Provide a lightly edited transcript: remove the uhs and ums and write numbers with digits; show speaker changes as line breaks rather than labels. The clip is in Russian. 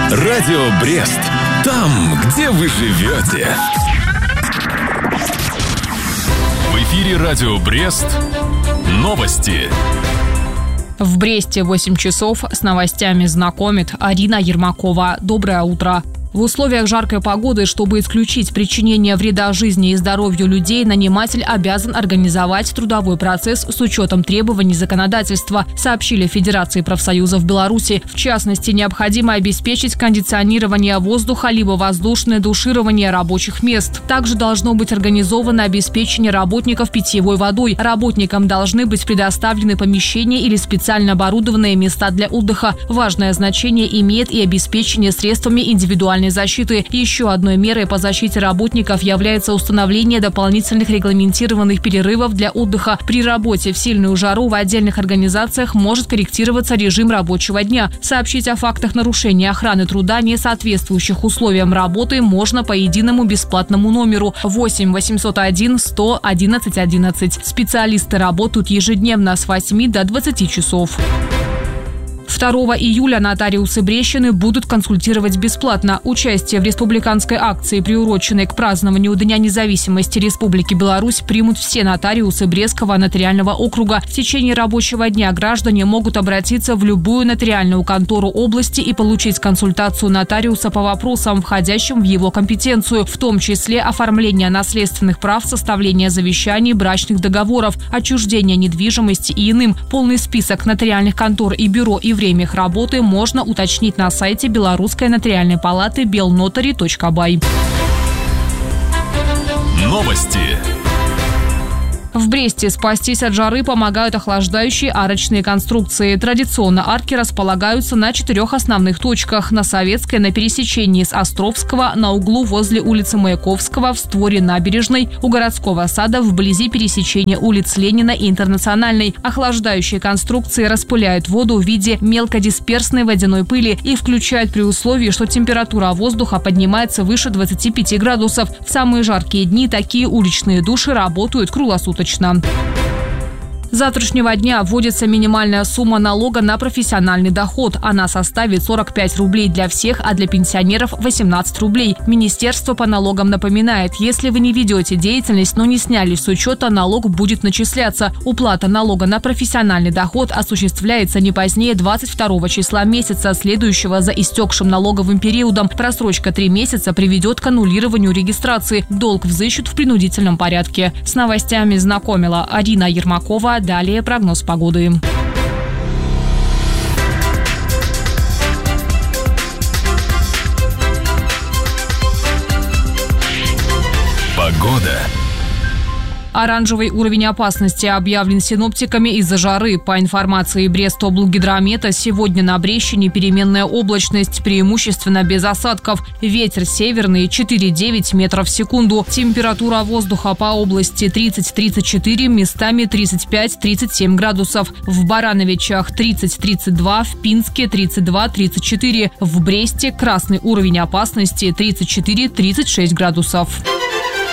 Радио Брест. Там, где вы живете. В эфире Радио Брест. Новости.
В Бресте 8 часов с новостями знакомит Арина Ермакова. Доброе утро. В условиях жаркой погоды, чтобы исключить причинение вреда жизни и здоровью людей, наниматель обязан организовать трудовой процесс с учетом требований законодательства, сообщили в Федерации профсоюзов Беларуси. В частности, необходимо обеспечить кондиционирование воздуха либо воздушное душирование рабочих мест. Также должно быть организовано обеспечение работников питьевой водой. Работникам должны быть предоставлены помещения или специально оборудованные места для отдыха. Важное значение имеет и обеспечение средствами индивидуальной защиты. Еще одной мерой по защите работников является установление дополнительных регламентированных перерывов для отдыха. При работе в сильную жару в отдельных организациях может корректироваться режим рабочего дня. Сообщить о фактах нарушения охраны труда, не соответствующих условиям работы, можно по единому бесплатному номеру 8 801 100 11 11. Специалисты работают ежедневно с 8 до 20 часов. 2 июля нотариусы Брещины будут консультировать бесплатно. Участие в республиканской акции, приуроченной к празднованию Дня независимости Республики Беларусь, примут все нотариусы Брестского нотариального округа. В течение рабочего дня граждане могут обратиться в любую нотариальную контору области и получить консультацию нотариуса по вопросам, входящим в его компетенцию, в том числе оформление наследственных прав, составление завещаний, брачных договоров, отчуждение недвижимости и иным. Полный список нотариальных контор и бюро и время их работы можно уточнить на сайте Белорусской нотариальной палаты belnotary.by.
Новости.
В Бресте спастись от жары помогают охлаждающие арочные конструкции. Традиционно арки располагаются на 4 основных точках. На Советской, на пересечении с Островского, на углу возле улицы Маяковского, в створе набережной, у городского сада вблизи пересечения улиц Ленина и Интернациональной. Охлаждающие конструкции распыляют воду в виде мелкодисперсной водяной пыли и включают при условии, что температура воздуха поднимается выше 25 градусов. В самые жаркие дни такие уличные души работают круглосуточно. С завтрашнего дня вводится минимальная сумма налога на профессиональный доход. Она составит 45 рублей для всех, а для пенсионеров 18 рублей. Министерство по налогам напоминает, если вы не ведете деятельность, но не снялись с учета, налог будет начисляться. Уплата налога на профессиональный доход осуществляется не позднее 22 числа месяца, следующего за истекшим налоговым периодом. Просрочка 3 месяца приведет к аннулированию регистрации. Долг взыщут в принудительном порядке. С новостями знакомила Арина Ермакова. Далее прогноз погоды.
Погода.
Оранжевый уровень опасности объявлен синоптиками из-за жары. По информации Брестоблгидромета, сегодня на Брещине переменная облачность, преимущественно без осадков. Ветер северный 4,9 метров в секунду. Температура воздуха по области 30-34, местами 35-37 градусов. В Барановичах 30-32, в Пинске 32-34. В Бресте красный уровень опасности 34-36 градусов.